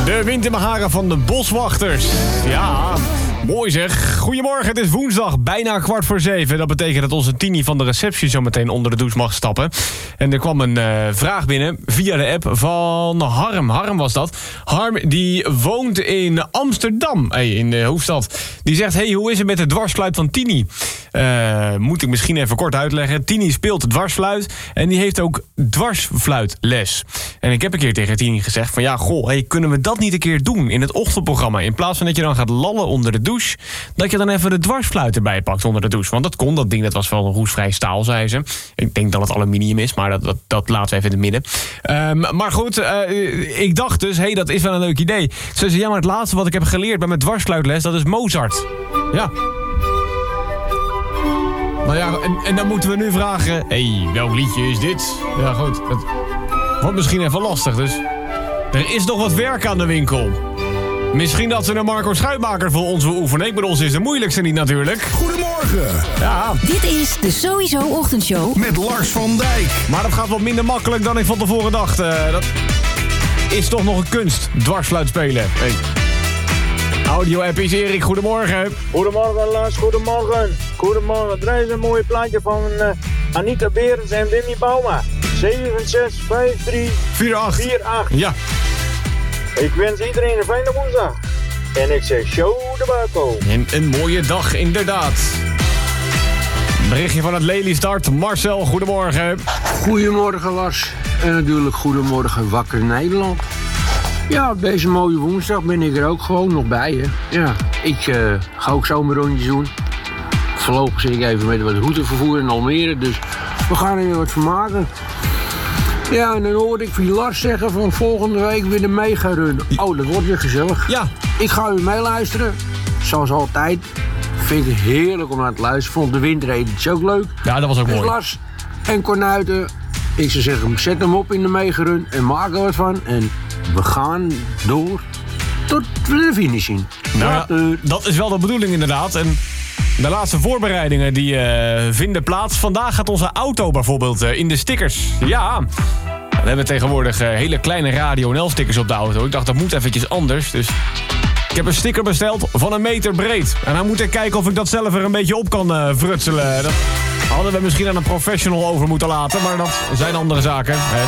De wind in mijn haren van de boswachters. Ja, mooi zeg. Goedemorgen, het is woensdag, bijna 6:15. Dat betekent dat onze Tini van de receptie zo meteen onder de douche mag stappen. En er kwam een vraag binnen via de app van Harm. Harm was dat. Harm die woont in Amsterdam, in de hoofdstad. Die zegt, hey, hoe is het met de dwarsfluit van Tini? Moet ik misschien even kort uitleggen. Tini speelt dwarsfluit en die heeft ook dwarsfluitles. En ik heb een keer tegen Tini gezegd van ja, goh, hey, kunnen we dat niet een keer doen in het ochtendprogramma? In plaats van dat je dan gaat lallen onder de douche, dat je dan even de dwarsfluit erbij pakt onder de douche. Want dat kon, dat ding, dat was wel een roestvrij staal, zei ze. Ik denk dat het aluminium is, maar dat laten we even in het midden. Maar goed, ik dacht dus, hey, dat is wel een leuk idee. Ze zei, ja, maar het laatste wat ik heb geleerd bij mijn dwarsfluitles, dat is Mozart. Ja. Nou ja, en dan moeten we nu vragen, hey, welk liedje is dit? Ja, goed, dat wordt misschien even lastig, dus er is nog wat werk aan de winkel. Misschien dat ze een Marco Schuitmaker voor ons wil oefenen. Ik bedoel, ons is de moeilijkste niet natuurlijk. Goedemorgen. Ja. Dit is de Sowieso Ochtendshow. Met Lars van Dijk. Maar dat gaat wat minder makkelijk dan ik van tevoren dacht. Dat is toch nog een kunst, dwarsfluit spelen. Hey. Audio-app is Erik, goedemorgen. Goedemorgen Lars, goedemorgen. Goedemorgen, er is een mooie plaatje van Anita Berends en Wimmy Bauma. 765348. Ja. Ik wens iedereen een fijne woensdag. En ik zeg show de Baco. En een mooie dag, inderdaad. Berichtje van het Lelystad. Marcel, goedemorgen. Goedemorgen Lars. En natuurlijk goedemorgen Wakker Nederland. Ja, op deze mooie woensdag ben ik er ook gewoon nog bij. Hè. Ja, ik ga ook zomerrondjes doen. Voorlopig zit ik even met wat routevervoer in Almere. Dus we gaan er weer wat van maken. Ja, en dan hoorde ik van Lars zeggen van volgende week weer de megarun. Oh, dat wordt weer gezellig. Ja. Ik ga u meeluisteren. Zoals altijd. Vind ik het heerlijk om naar te luisteren. Vond de windredens ook leuk. Ja, dat was ook dus mooi. Lars en Cornuiten. Ik zou zeggen, zet hem op in de megarun en maak er wat van. En we gaan door tot de finish zien. Nou, dat is wel de bedoeling inderdaad. En de laatste voorbereidingen die vinden plaats. Vandaag gaat onze auto bijvoorbeeld in de stickers. Ja, we hebben tegenwoordig hele kleine Radio NL-stickers op de auto. Ik dacht, dat moet eventjes anders. Dus ik heb een sticker besteld van 1 meter breed. En dan moet ik kijken of ik dat zelf er een beetje op kan frutselen. Dat hadden we misschien aan een professional over moeten laten. Maar dat zijn andere zaken. Hè.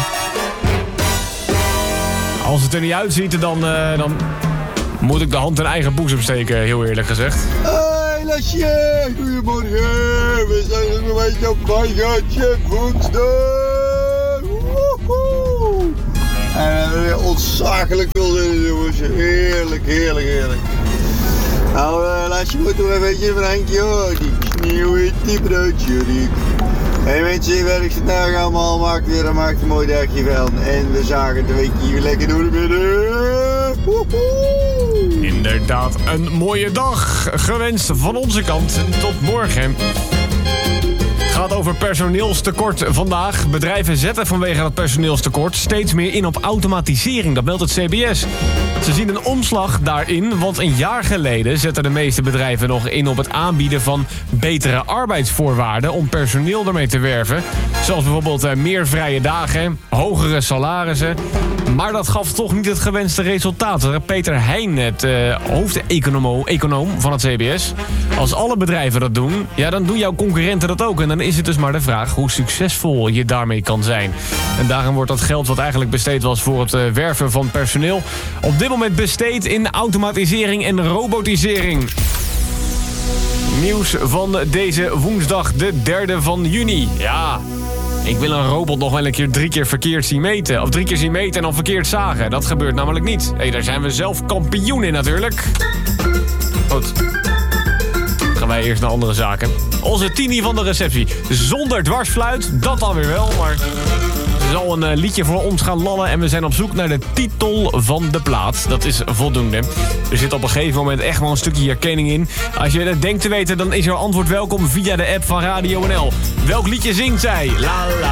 Als het er niet uitziet, dan moet ik de hand in eigen boezem steken, heel eerlijk gezegd. Hey Lasje, goedemorgen. We zijn nog een beetje op Weigertje woensdag. Woehoe. En ontzaglijk veel zin in, jongens. Heerlijk, heerlijk, heerlijk. Nou, Lasje moet toch een beetje een Frankje hoor. Die nieuwe broodje. Hey mensen, werk vandaag allemaal. Maakt er een mooi dagje van. En we zagen het een weekje hier lekker door de midden. Woehoe. Inderdaad, een mooie dag gewenst van onze kant. Tot morgen. Het gaat over personeelstekort vandaag. Bedrijven zetten vanwege dat personeelstekort steeds meer in op automatisering. Dat meldt het CBS. Ze zien een omslag daarin, want een jaar geleden zetten de meeste bedrijven nog in op het aanbieden van betere arbeidsvoorwaarden om personeel ermee te werven. Zoals bijvoorbeeld meer vrije dagen, hogere salarissen. Maar dat gaf toch niet het gewenste resultaat. Peter Heijn, het hoofdeconoom van het CBS. Als alle bedrijven dat doen, ja, dan doen jouw concurrenten dat ook. En dan is het dus maar de vraag hoe succesvol je daarmee kan zijn. En daarom wordt dat geld wat eigenlijk besteed was voor het werven van personeel op dit moment besteed in automatisering en robotisering. Nieuws van deze woensdag, de 3e van juni. Ja, ik wil een robot nog wel een keer 3 keer verkeerd zien meten. Of 3 keer zien meten en dan verkeerd zagen. Dat gebeurt namelijk niet. Hey, daar zijn we zelf kampioen in natuurlijk. Goed. Gaan wij eerst naar andere zaken. Onze Tini van de receptie. Zonder dwarsfluit, dat dan weer wel, maar ze zal een liedje voor ons gaan lallen en we zijn op zoek naar de titel van de plaat. Dat is voldoende. Er zit op een gegeven moment echt wel een stukje herkenning in. Als je dat denkt te weten, dan is jouw antwoord welkom via de app van Radio NL. Welk liedje zingt zij? La la